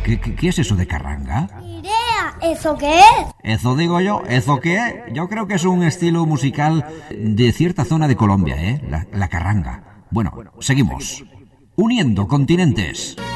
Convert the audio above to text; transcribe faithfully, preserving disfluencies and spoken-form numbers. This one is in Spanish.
¿Qué, qué, qué es eso de carranga? Mirea, ¿eso qué es? Eso digo yo, ¿eso qué es? Yo creo que es un estilo musical de cierta zona de Colombia, ¿eh? La, la carranga. Bueno, seguimos. Uniendo continentes.